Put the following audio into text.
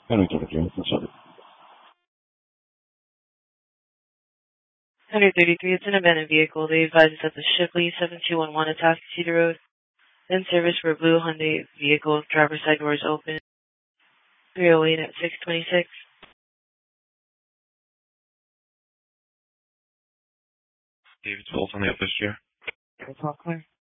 Henry 33, what's up? 133, it's an abandoned vehicle. They advise us that the Shipley 7211 Atascocita Cedar Road. In service for a blue Hyundai vehicle. Driver's side doors open. 308 at 626. David Wills on the office chair. That's all clear.